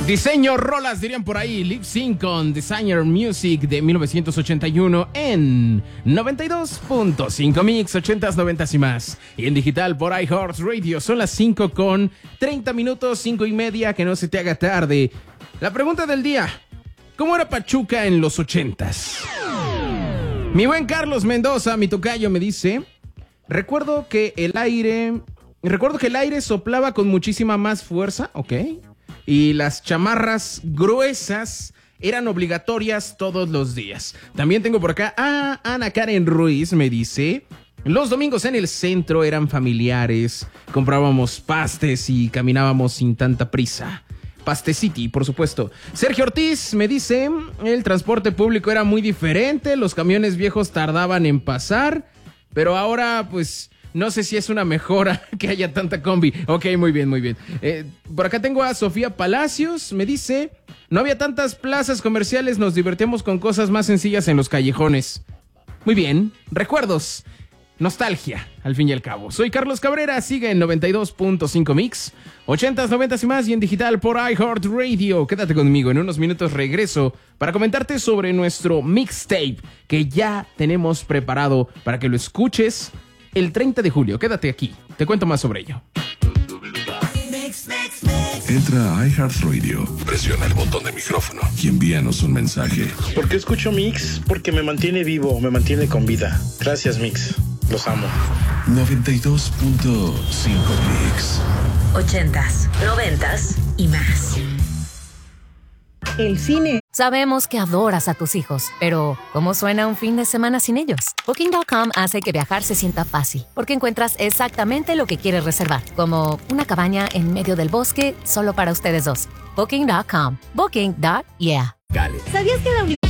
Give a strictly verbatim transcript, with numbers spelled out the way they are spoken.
Diseño rolas, dirían por ahí. Lip Sync con Designer Music de mil novecientos ochenta y uno en noventa y dos punto cinco Mix, ochentas, noventas y más. Y en digital por iHeartRadio. Son las cinco con treinta minutos, cinco y media, que no se te haga tarde. La pregunta del día: ¿cómo era Pachuca en los ochentas? Mi buen Carlos Mendoza, mi tocayo, me dice: Recuerdo que el aire... Recuerdo que el aire soplaba con muchísima más fuerza, ¿ok? Y las chamarras gruesas eran obligatorias todos los días. También tengo por acá a Ana Karen Ruiz, me dice: los domingos en el centro eran familiares, comprábamos pastes y caminábamos sin tanta prisa. Paste City, por supuesto. Sergio Ortiz me dice: el transporte público era muy diferente, los camiones viejos tardaban en pasar, pero ahora pues... no sé si es una mejora que haya tanta combi. Ok, muy bien, muy bien. Eh, por acá tengo a Sofía Palacios. Me dice: no había tantas plazas comerciales, nos divertíamos con cosas más sencillas en los callejones. Muy bien. Recuerdos. Nostalgia, al fin y al cabo. Soy Carlos Cabrera, sigue en noventa y dos punto cinco Mix, ochentas, noventas y más, y en digital por iHeartRadio. Quédate conmigo, en unos minutos regreso para comentarte sobre nuestro mixtape que ya tenemos preparado para que lo escuches el treinta de julio. Quédate aquí, te cuento más sobre ello. Entra a iHeartRadio, presiona el botón de micrófono y envíanos un mensaje. ¿Por qué escucho Mix? Porque me mantiene vivo, me mantiene con vida. Gracias, Mix. Los amo. noventa y dos punto cinco Mix. Ochentas, noventas y más. El cine. Sabemos que adoras a tus hijos, pero ¿cómo suena un fin de semana sin ellos? Booking punto com hace que viajar se sienta fácil, porque encuentras exactamente lo que quieres reservar, como una cabaña en medio del bosque solo para ustedes dos. Booking punto com. Booking. Yeah. ¿Sabías que la universidad